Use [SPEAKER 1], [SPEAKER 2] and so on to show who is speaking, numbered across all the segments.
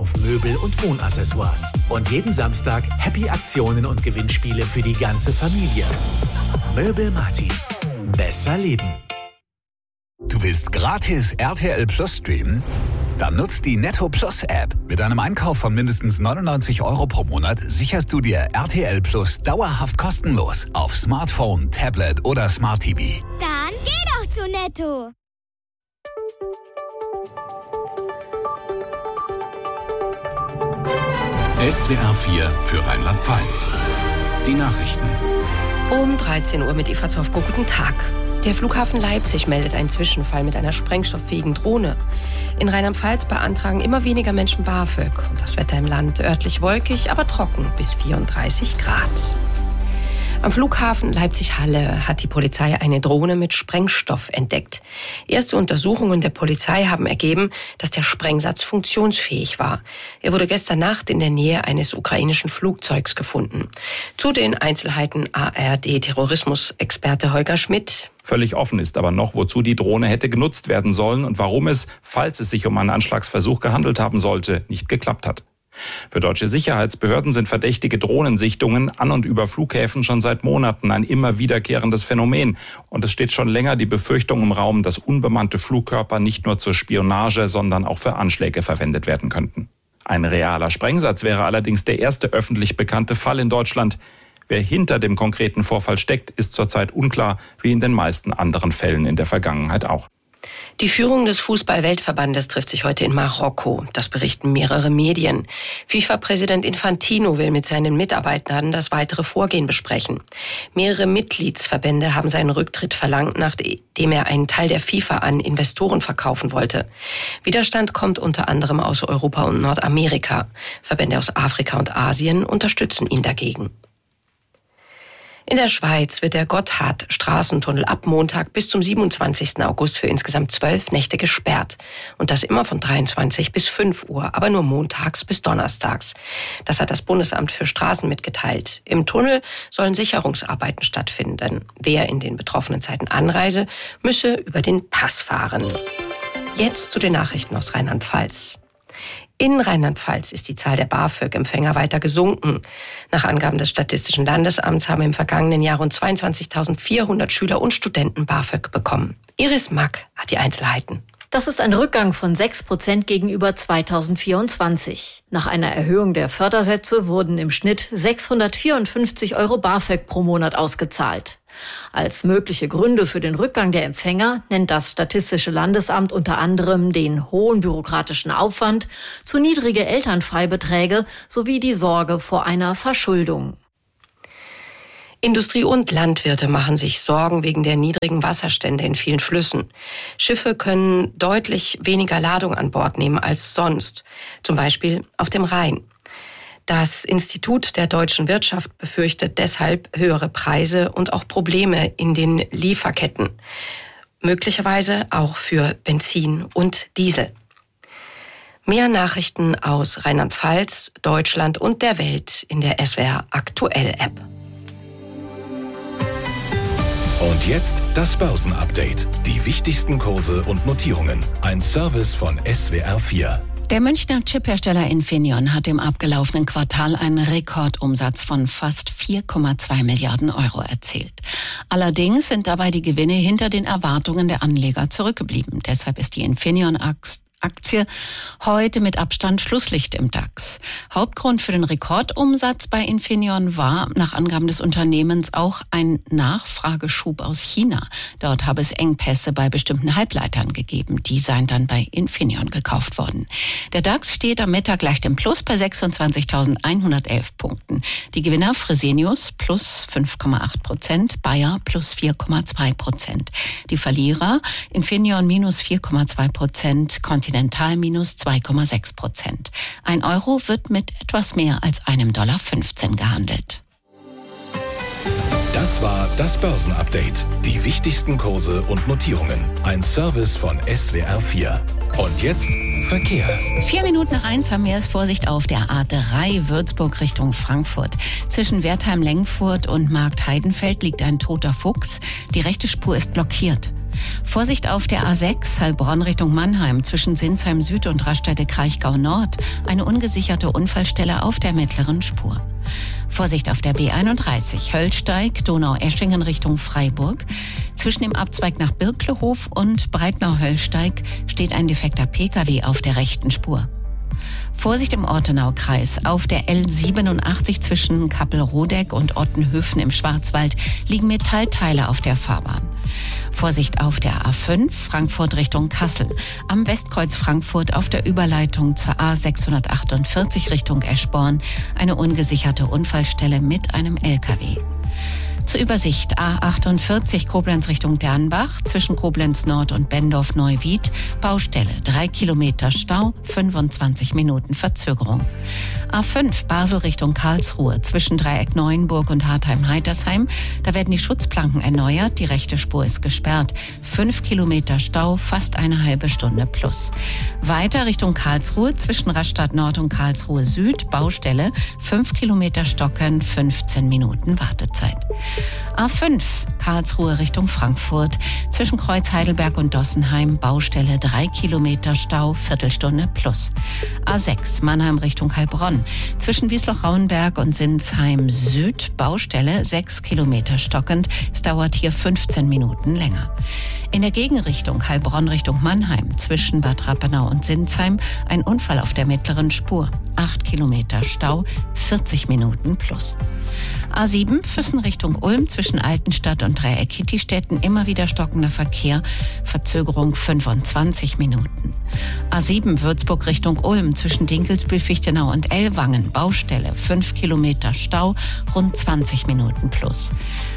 [SPEAKER 1] auf Möbel und Wohnaccessoires. Und jeden Samstag Happy Aktionen und Gewinnspiele für die ganze Familie. Möbel Martin. Besser leben.
[SPEAKER 2] Du willst gratis RTL Plus streamen? Dann nutzt die Netto Plus App. Mit einem Einkauf von mindestens 99 € pro Monat sicherst du dir RTL Plus dauerhaft kostenlos auf Smartphone, Tablet oder Smart TV.
[SPEAKER 3] Dann geh doch zu Netto.
[SPEAKER 4] SWR 4 für Rheinland-Pfalz. Die Nachrichten.
[SPEAKER 5] Um 13 Uhr mit Eva Zofko. Guten Tag. Der Flughafen Leipzig meldet einen Zwischenfall mit einer sprengstofffähigen Drohne. In Rheinland-Pfalz beantragen immer weniger Menschen BAföG. Und das Wetter im Land örtlich wolkig, aber trocken bis 34 Grad. Am Flughafen Leipzig-Halle hat die Polizei eine Drohne mit Sprengstoff entdeckt. Erste Untersuchungen der Polizei haben ergeben, dass der Sprengsatz funktionsfähig war. Er wurde gestern Nacht in der Nähe eines ukrainischen Flugzeugs gefunden. Zu den Einzelheiten ARD-Terrorismusexperte Holger Schmidt.
[SPEAKER 6] Völlig offen ist aber noch, wozu die Drohne hätte genutzt werden sollen und warum es, falls es sich um einen Anschlagsversuch gehandelt haben sollte, nicht geklappt hat. Für deutsche Sicherheitsbehörden sind verdächtige Drohnensichtungen an und über Flughäfen schon seit Monaten ein immer wiederkehrendes Phänomen. Und es steht schon länger die Befürchtung im Raum, dass unbemannte Flugkörper nicht nur zur Spionage, sondern auch für Anschläge verwendet werden könnten. Ein realer Sprengsatz wäre allerdings der erste öffentlich bekannte Fall in Deutschland. Wer hinter dem konkreten Vorfall steckt, ist zurzeit unklar, wie in den meisten anderen Fällen in der Vergangenheit auch.
[SPEAKER 5] Die Führung des Fußball-Weltverbandes trifft sich heute in Marokko. Das berichten mehrere Medien. FIFA-Präsident Infantino will mit seinen Mitarbeitern das weitere Vorgehen besprechen. Mehrere Mitgliedsverbände haben seinen Rücktritt verlangt, nachdem er einen Teil der FIFA an Investoren verkaufen wollte. Widerstand kommt unter anderem aus Europa und Nordamerika. Verbände aus Afrika und Asien unterstützen ihn dagegen. In der Schweiz wird der Gotthard-Straßentunnel ab Montag bis zum 27. August für insgesamt 12 Nächte gesperrt. Und das immer von 23 bis 5 Uhr, aber nur montags bis donnerstags. Das hat das Bundesamt für Straßen mitgeteilt. Im Tunnel sollen Sicherungsarbeiten stattfinden. Wer in den betroffenen Zeiten anreise, müsse über den Pass fahren. Jetzt zu den Nachrichten aus Rheinland-Pfalz. In Rheinland-Pfalz ist die Zahl der BAföG-Empfänger weiter gesunken. Nach Angaben des Statistischen Landesamts haben im vergangenen Jahr rund 22.400 Schüler und Studenten BAföG bekommen. Iris Mack hat die Einzelheiten.
[SPEAKER 7] Das ist ein Rückgang von 6% gegenüber 2024. Nach einer Erhöhung der Fördersätze wurden im Schnitt 654 € BAföG pro Monat ausgezahlt. Als mögliche Gründe für den Rückgang der Empfänger nennt das Statistische Landesamt unter anderem den hohen bürokratischen Aufwand, zu niedrige Elternfreibeträge sowie die Sorge vor einer Verschuldung.
[SPEAKER 5] Industrie und Landwirte machen sich Sorgen wegen der niedrigen Wasserstände in vielen Flüssen. Schiffe können deutlich weniger Ladung an Bord nehmen als sonst, zum Beispiel auf dem Rhein. Das Institut der deutschen Wirtschaft befürchtet deshalb höhere Preise und auch Probleme in den Lieferketten. Möglicherweise auch für Benzin und Diesel. Mehr Nachrichten aus Rheinland-Pfalz, Deutschland und der Welt in der SWR Aktuell App.
[SPEAKER 4] Und jetzt das Börsenupdate. Die wichtigsten Kurse und Notierungen. Ein Service von SWR 4.
[SPEAKER 8] Der Münchner Chiphersteller Infineon hat im abgelaufenen Quartal einen Rekordumsatz von fast 4,2 Milliarden € erzielt. Allerdings sind dabei die Gewinne hinter den Erwartungen der Anleger zurückgeblieben. Deshalb ist die Infineon-Aktie heute mit Abstand Schlusslicht im DAX. Hauptgrund für den Rekordumsatz bei Infineon war nach Angaben des Unternehmens auch ein Nachfrageschub aus China. Dort habe es Engpässe bei bestimmten Halbleitern gegeben. Die seien dann bei Infineon gekauft worden. Der DAX steht am Mittag leicht im Plus bei 26.111 Punkten. Die Gewinner Fresenius plus 5,8%, Bayer plus 4,2%. Die Verlierer Infineon minus 4,2%, Continental minus 2,6%. Ein Euro wird mit etwas mehr als $1,15 gehandelt.
[SPEAKER 4] Das war das Börsenupdate. Die wichtigsten Kurse und Notierungen. Ein Service von SWR 4. Und jetzt Verkehr.
[SPEAKER 8] 1:04 haben wir es. Vorsicht auf der A3 Würzburg Richtung Frankfurt. Zwischen Wertheim-Lengfurt und Markt Heidenfeld liegt ein toter Fuchs. Die rechte Spur ist blockiert. Vorsicht auf der A6 Heilbronn Richtung Mannheim zwischen Sinsheim Süd und Raststätte-Kraichgau Nord. Eine ungesicherte Unfallstelle auf der mittleren Spur. Vorsicht auf der B31 Höllsteig, Donaueschingen Richtung Freiburg. Zwischen dem Abzweig nach Birklehof und Breitnau-Höllsteig steht ein defekter Pkw auf der rechten Spur. Vorsicht im Ortenaukreis. Auf der L87 zwischen Kappelrodeck und Ottenhöfen im Schwarzwald liegen Metallteile auf der Fahrbahn. Vorsicht auf der A5 Frankfurt Richtung Kassel. Am Westkreuz Frankfurt auf der Überleitung zur A648 Richtung Eschborn eine ungesicherte Unfallstelle mit einem LKW. Zur Übersicht A48 Koblenz Richtung Dernbach zwischen Koblenz Nord und Bendorf-Neuwied. Baustelle 3 Kilometer Stau, 25 Minuten Verzögerung. A5 Basel Richtung Karlsruhe zwischen Dreieck Neuenburg und Hartheim-Heitersheim. Da werden die Schutzplanken erneuert, die rechte Spur ist gesperrt. 5 Kilometer Stau, fast eine halbe Stunde plus. Weiter Richtung Karlsruhe zwischen Rastatt Nord und Karlsruhe Süd. Baustelle 5 Kilometer Stocken, 15 Minuten Wartezeit. A5 Karlsruhe Richtung Frankfurt zwischen Kreuz Heidelberg und Dossenheim. Baustelle 3 Kilometer Stau, Viertelstunde plus. A6 Mannheim Richtung Heilbronn zwischen Wiesloch-Rauenberg und Sinsheim Süd. Baustelle 6 Kilometer stockend. Es dauert hier 15 Minuten länger. In der Gegenrichtung Heilbronn Richtung Mannheim zwischen Bad Rappenau und Sinsheim ein Unfall auf der mittleren Spur. 8 Kilometer Stau, 40 Minuten plus. A7 Füssen Richtung Ulm zwischen Altenstadt und Dreieck Kittistetten immer wieder stockender Verkehr, Verzögerung 25 Minuten. A7 Würzburg Richtung Ulm zwischen Dinkelsbühl, Fichtenau und Ellwangen, Baustelle 5 Kilometer Stau, rund 20 Minuten plus.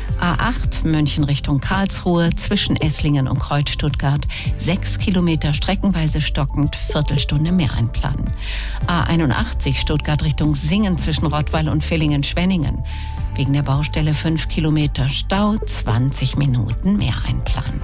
[SPEAKER 8] A8 München Richtung Karlsruhe zwischen Esslingen und Kreuz Stuttgart 6 Kilometer streckenweise stockend, Viertelstunde mehr einplanen. A81 Stuttgart Richtung Singen zwischen Rottweil und Villingen-Schwenningen. Wegen der Baustelle 5 Kilometer Stau, 20 Minuten mehr einplanen.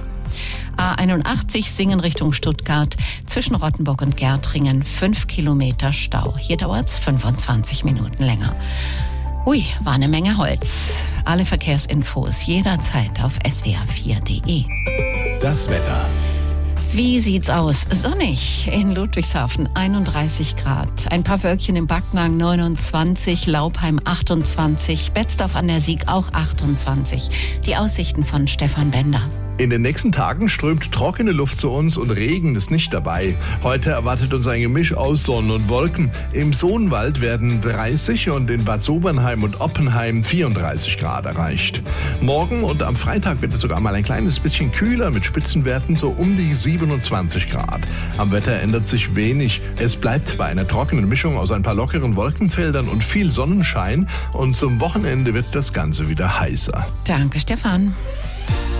[SPEAKER 8] A81 Singen Richtung Stuttgart zwischen Rottenburg und Gärtringen 5 Kilometer Stau. Hier dauert es 25 Minuten länger. Ui, war eine Menge Holz. Alle Verkehrsinfos jederzeit auf swr4.de.
[SPEAKER 4] Das Wetter.
[SPEAKER 8] Wie sieht's aus? Sonnig in Ludwigshafen 31 Grad. Ein paar Wölkchen im Backnang 29, Laubheim 28, Betzdorf an der Sieg auch 28. Die Aussichten von Stefan Bender.
[SPEAKER 9] In den nächsten Tagen strömt trockene Luft zu uns und Regen ist nicht dabei. Heute erwartet uns ein Gemisch aus Sonne und Wolken. Im Sohnwald werden 30 und in Bad Sobernheim und Oppenheim 34 Grad erreicht. Morgen und am Freitag wird es sogar mal ein kleines bisschen kühler mit Spitzenwerten so um die 27 Grad. Am Wetter ändert sich wenig. Es bleibt bei einer trockenen Mischung aus ein paar lockeren Wolkenfeldern und viel Sonnenschein. Und zum Wochenende wird das Ganze wieder heißer.
[SPEAKER 8] Danke, Stefan.